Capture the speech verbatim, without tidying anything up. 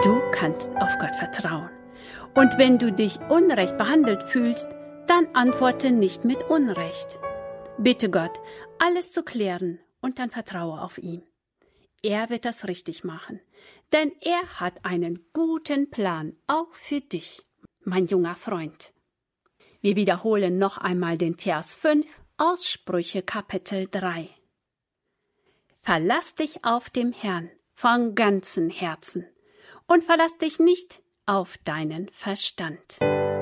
Du kannst auf Gott vertrauen. Und wenn du dich unrecht behandelt fühlst, dann antworte nicht mit Unrecht. Bitte Gott, alles zu klären und dann vertraue auf ihn. Er wird das richtig machen, denn er hat einen guten Plan, auch für dich, mein junger Freund. Wir wiederholen noch einmal den Vers fünf aus Sprüche Kapitel drei. Verlass dich auf den Herrn von ganzem Herzen und verlass dich nicht auf deinen Verstand.